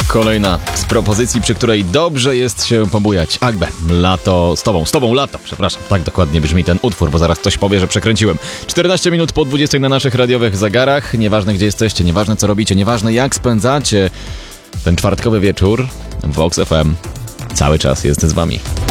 Kolejna z propozycji, przy której dobrze jest się pobujać. Agbe, lato z tobą lato, przepraszam. Tak dokładnie brzmi ten utwór, bo zaraz ktoś powie, że przekręciłem. 14 minut po 20 na naszych radiowych zegarach. Nieważne gdzie jesteście, nieważne co robicie, nieważne jak spędzacie ten czwartkowy wieczór, Vox FM cały czas jest z wami.